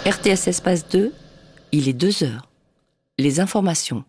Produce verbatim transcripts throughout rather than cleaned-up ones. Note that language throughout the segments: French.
R T S Espace deux, il est deux heures. Les informations.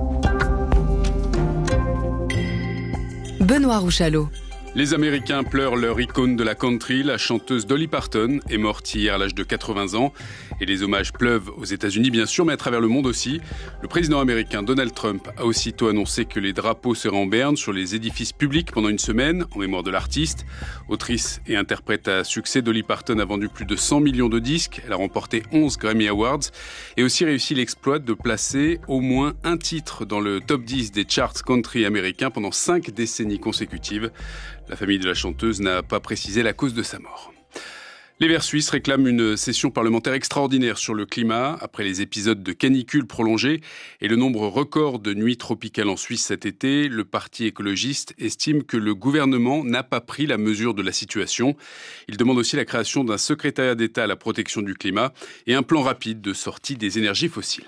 Benoît Rouchalot. Les Américains pleurent leur icône de la country, la chanteuse Dolly Parton, est morte hier à l'âge de quatre-vingts ans. Et les hommages pleuvent aux États-Unis, bien sûr, mais à travers le monde aussi. Le président américain Donald Trump a aussitôt annoncé que les drapeaux seraient en berne sur les édifices publics pendant une semaine, en mémoire de l'artiste. Autrice et interprète à succès, Dolly Parton a vendu plus de cent millions de disques. Elle a remporté onze Grammy Awards et aussi réussi l'exploit de placer au moins un titre dans le top dix des charts country américains pendant cinq décennies consécutives. La famille de la chanteuse n'a pas précisé la cause de sa mort. Les Verts suisses réclament une session parlementaire extraordinaire sur le climat après les épisodes de canicule prolongés et le nombre record de nuits tropicales en Suisse cet été. Le parti écologiste estime que le gouvernement n'a pas pris la mesure de la situation. Il demande aussi la création d'un secrétariat d'État à la protection du climat et un plan rapide de sortie des énergies fossiles.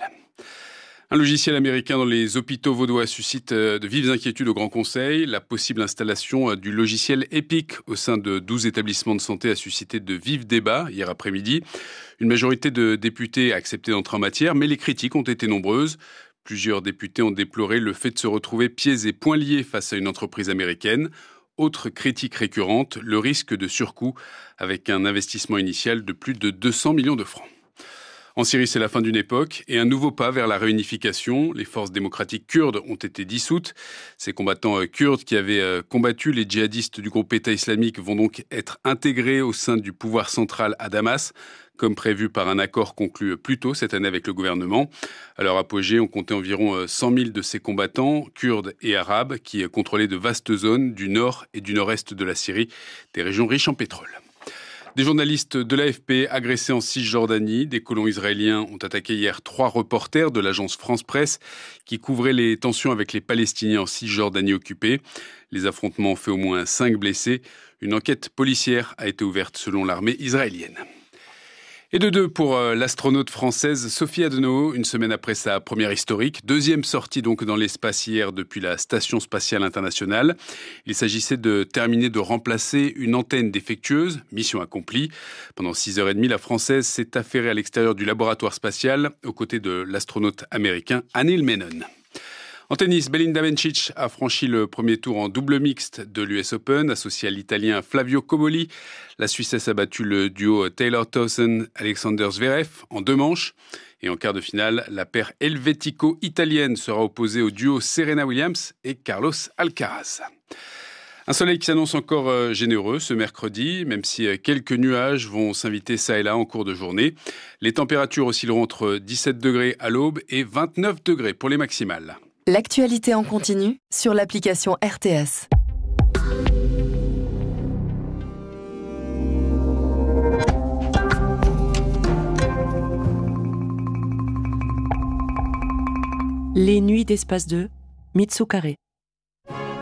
Un logiciel américain dans les hôpitaux vaudois suscite de vives inquiétudes au Grand Conseil. La possible installation du logiciel Epic au sein de douze établissements de santé a suscité de vifs débats hier après-midi. Une majorité de députés a accepté d'entrer en matière, mais les critiques ont été nombreuses. Plusieurs députés ont déploré le fait de se retrouver pieds et poings liés face à une entreprise américaine. Autre critique récurrente, le risque de surcoût avec un investissement initial de plus de deux cents millions de francs. En Syrie, c'est la fin d'une époque et un nouveau pas vers la réunification. Les forces démocratiques kurdes ont été dissoutes. Ces combattants kurdes qui avaient combattu les djihadistes du groupe État islamique vont donc être intégrés au sein du pouvoir central à Damas, comme prévu par un accord conclu plus tôt cette année avec le gouvernement. À leur apogée, on comptait environ cent mille de ces combattants, kurdes et arabes, qui contrôlaient de vastes zones du nord et du nord-est de la Syrie, des régions riches en pétrole. Des journalistes de l'A F P agressés en Cisjordanie. Des colons israéliens ont attaqué hier trois reporters de l'agence France Presse qui couvraient les tensions avec les Palestiniens en Cisjordanie occupée. Les affrontements ont fait au moins cinq blessés. Une enquête policière a été ouverte selon l'armée israélienne. Et de deux pour l'astronaute française Sophie Adenauer, une semaine après sa première historique. Deuxième sortie donc dans l'espace hier depuis la Station spatiale internationale. Il s'agissait de terminer de remplacer une antenne défectueuse, mission accomplie. Pendant six heures trente, la Française s'est affairée à l'extérieur du laboratoire spatial, aux côtés de l'astronaute américain Anil Menon. En tennis, Belinda Bencic a franchi le premier tour en double mixte de l'U S Open, associé à l'Italien Flavio Comoli. La Suissesse a battu le duo Taylor Towson-Alexander Zverev en deux manches. Et en quart de finale, la paire helvético-italienne sera opposée au duo Serena Williams et Carlos Alcaraz. Un soleil qui s'annonce encore généreux ce mercredi, même si quelques nuages vont s'inviter ça et là en cours de journée. Les températures oscilleront entre dix-sept degrés à l'aube et vingt-neuf degrés pour les maximales. L'actualité en continu sur l'application R T S. Les nuits d'Espace deux, Mitsu Carré.